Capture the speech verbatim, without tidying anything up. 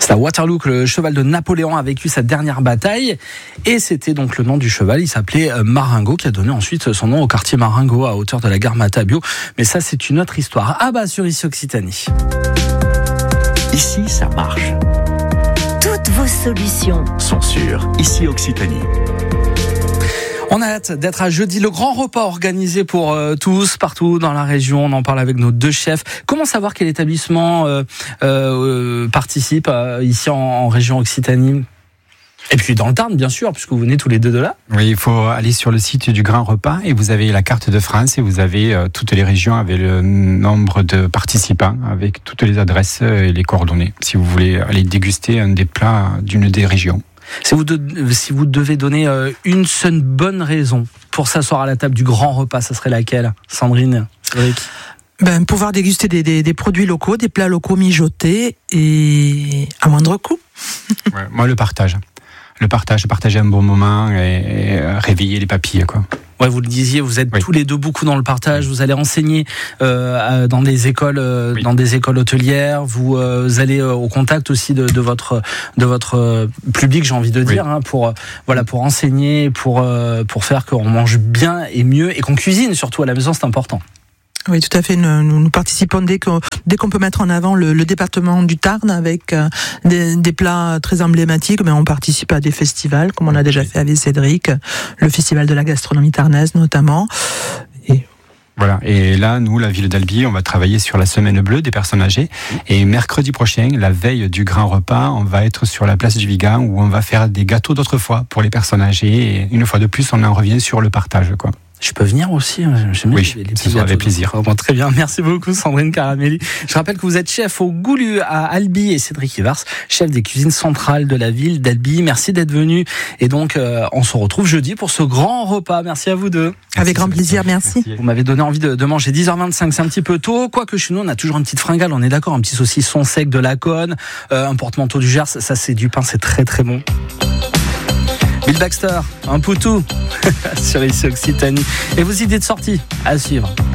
C'est à Waterloo que le cheval de Napoléon a vécu sa dernière bataille. Et c'était donc le nom du cheval. Il s'appelait Marengo, qui a donné ensuite son nom au quartier Marengo à hauteur de la gare Matabio. Mais ça, c'est une autre histoire. Ah bah, sur Ici Occitanie. Ici, ça marche. Toutes vos solutions sont sur Ici Occitanie. On a hâte d'être à jeudi, le grand repas organisé pour euh, tous, partout dans la région. On en parle avec nos deux chefs. Comment savoir quel établissement euh, euh, participe euh, ici en, en région Occitanie ? Et puis dans le Tarn, bien sûr, puisque vous venez tous les deux de là. Oui, il faut aller sur le site du Grand Repas et vous avez la carte de France et vous avez euh, toutes les régions avec le nombre de participants, avec toutes les adresses et les coordonnées, si vous voulez aller déguster un des plats d'une des régions. Si vous, de, si vous devez donner euh, une seule bonne raison pour s'asseoir à la table du Grand Repas, ça serait laquelle, Sandrine, Cédric ? Ben, pouvoir déguster des, des, des produits locaux, des plats locaux mijotés et à moindre coût. Ouais, moi, le partage. Le partage, partager un bon moment et, et réveiller les papilles, quoi. Ouais, vous le disiez, vous êtes oui. tous les deux beaucoup dans le partage. Vous allez enseigner euh, dans des écoles, euh, oui. dans des écoles hôtelières. Vous, euh, vous allez euh, au contact aussi de, de votre de votre euh, public, j'ai envie de dire, oui. hein, pour euh, voilà, pour enseigner, pour euh, pour faire qu'on mange bien et mieux et qu'on cuisine surtout à la maison, c'est important. Oui, tout à fait. Nous, nous participons dès qu'on, dès qu'on peut mettre en avant le, le département du Tarn avec euh, des, des plats très emblématiques. Mais on participe à des festivals, comme on a déjà fait avec Cédric, le festival de la gastronomie tarnaise notamment. Et Voilà. Et là, nous, la ville d'Albi, on va travailler sur la semaine bleue des personnes âgées. Et mercredi prochain, la veille du grand repas, on va être sur la place du Vigan où on va faire des gâteaux d'autrefois pour les personnes âgées. Et une fois de plus, on en revient sur le partage, quoi. Je peux venir aussi, j'aime oui, les petits gâteaux avec plaisir. Bon, très bien, merci beaucoup Sandrine Caramelli. Je rappelle que vous êtes chef au Goulu à Albi et Cédric Ivars, chef des cuisines centrales de la ville d'Albi. Merci d'être venu et donc euh, on se retrouve jeudi pour ce grand repas. Merci à vous deux. Merci, avec grand plaisir, merci. merci. Vous m'avez donné envie de, de manger. dix heures vingt-cinq, c'est un petit peu tôt, quoique chez nous on a toujours une petite fringale, on est d'accord, un petit saucisson sec de la Cône, euh, un porte-manteau du Gers, ça c'est du pain, c'est très très bon. Bill Baxter, un poutou sur Ici Occitanie. Et vos idées de sortie à suivre.